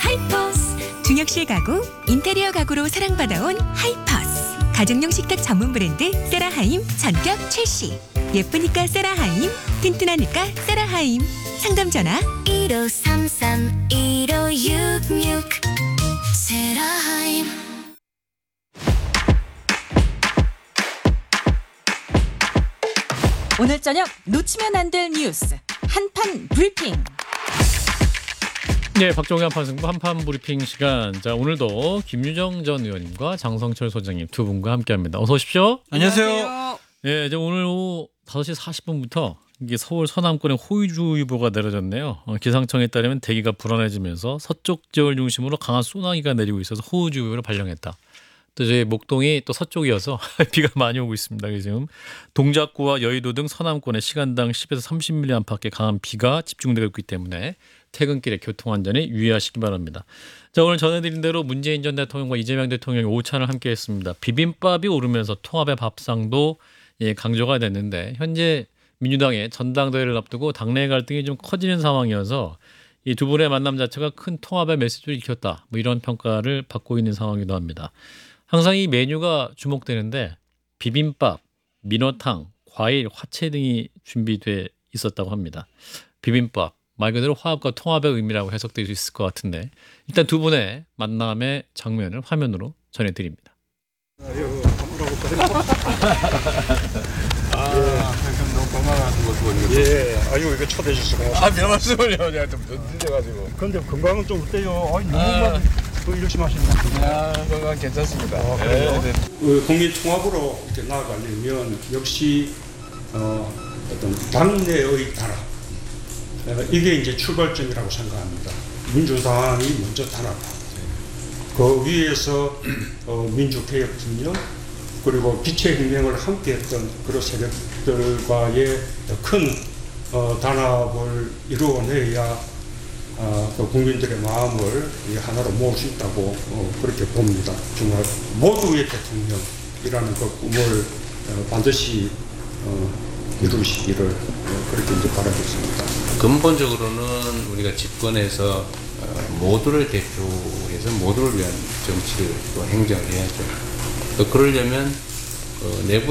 하이퍼스. 중역실 가구, 인테리어 가구로 사랑받아온 하이퍼스. 가정용 식탁 전문 브랜드 세라하임 전격 출시. 예쁘니까 세라하임, 튼튼하니까 세라하임. 상담 전화 1533-1566 세라하임. 오늘 저녁 놓치면 안 될 뉴스 한판 브리핑. 네, 박종현 판승부 한판 브리핑 시간. 자, 오늘도 김유정 전 의원님과 장성철 소장님 두 분과 함께합니다. 어서 오십시오. 안녕하세요. 네, 이제 오늘 오후 5시 40분부터 이게 서울 서남권에 호우주의보가 내려졌네요. 기상청에 따르면 대기가 불안해지면서 서쪽 지역을 중심으로 강한 소나기가 내리고 있어서 호우주의보를 발령했다. 또 저희 목동이 또 서쪽이어서 비가 많이 오고 있습니다. 지금 동작구와 여의도 등 서남권에 시간당 10에서 30mm 안팎의 강한 비가 집중되고 있기 때문에 퇴근길에 교통안전에 유의하시기 바랍니다. 자, 오늘 전해드린 대로 문재인 전 대통령과 이재명 대통령이 오찬을 함께했습니다. 비빔밥이 오르면서 통합의 밥상도 강조가 됐는데 현재 민주당의 전당대회를 앞두고 당내 갈등이 좀 커지는 상황이어서 이 두 분의 만남 자체가 큰 통합의 메시지를 익혔다. 뭐 이런 평가를 받고 있는 상황이기도 합니다. 항상 이 메뉴가 주목되는데 비빔밥, 민어탕, 과일, 화채 등이 준비돼 있었다고 합니다. 비빔밥, 말 그대로 화합과 통합의 의미라고 해석될 수 있을 것 같은데 일단 두 분의 만남의 장면을 화면으로 전해드립니다. 너무 건강하신 거 보니까. 예, 아이고 이거 초대해 주셔서 별 말씀을요. 제가 좀 늦어가지고. 근데 건강은 좀 어때요? 아니 너무 더 열심히 하시는 것 같은데. 건강 괜찮습니다. 그래요? 네. 국민 통합으로 이렇게 나아가려면 역시 어떤 당내의 단합 이게 이제 출발점이라고 생각합니다. 민주당이 먼저 단합하고 그 위에서 민주개혁 진영 그리고 빛의 혁명을 함께했던 그런 세력들과의 큰 단합을 이루어내야 그 국민들의 마음을 하나로 모을 수 있다고 그렇게 봅니다. 정말 모두의 대통령이라는 그 꿈을 반드시 이루시기를 그렇게 이제 바라겠습니다. 근본적으로는 우리가 집권해서 모두를 대표해서 모두를 위한 정치를 또 행정을 해야죠. 또 그러려면 내부